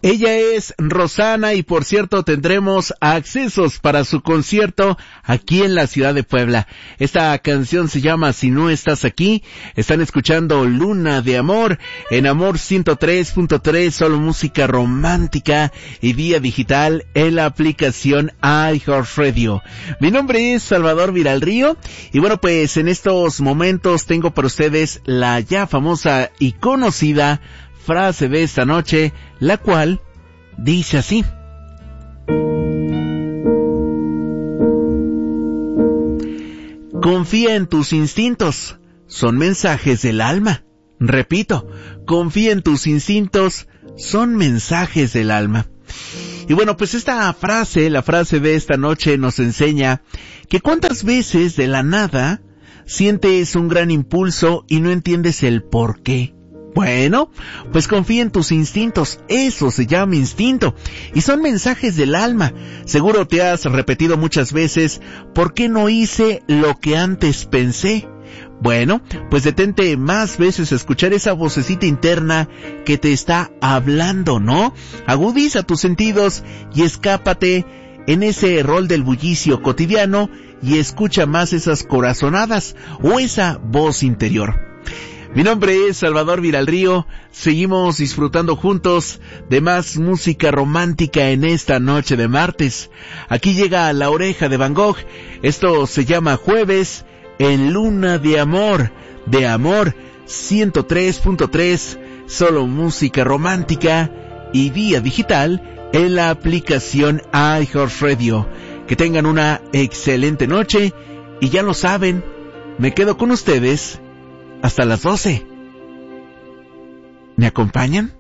Ella es Rosana y por cierto tendremos accesos para su concierto aquí en la ciudad de Puebla. Esta canción se llama Si no estás aquí. Están escuchando Luna de Amor en Amor 103.3, solo música romántica y vía digital en la aplicación iHeartRadio. Mi nombre es Salvador Viralrío y bueno, pues en estos momentos tengo para ustedes la ya famosa y conocida frase de esta noche, la cual dice así: confía en tus instintos, son mensajes del alma. Repito, confía en tus instintos, son mensajes del alma. Y bueno, pues esta frase, la frase de esta noche nos enseña que cuántas veces de la nada sientes un gran impulso y no entiendes el por qué. Bueno, pues confía en tus instintos, eso se llama instinto, y son mensajes del alma. Seguro te has repetido muchas veces, ¿por qué no hice lo que antes pensé? Bueno, pues detente más veces a escuchar esa vocecita interna que te está hablando, ¿no? Agudiza tus sentidos y escápate en ese rol del bullicio cotidiano y escucha más esas corazonadas o esa voz interior. Mi nombre es Salvador Viralrío, seguimos disfrutando juntos de más música romántica en esta noche de martes. Aquí llega La Oreja de Van Gogh, esto se llama Jueves en Luna de Amor 103.3, solo música romántica y vía digital en la aplicación iHeartRadio. Que tengan una excelente noche y ya lo saben, me quedo con ustedes hasta las 12. ¿Me acompañan?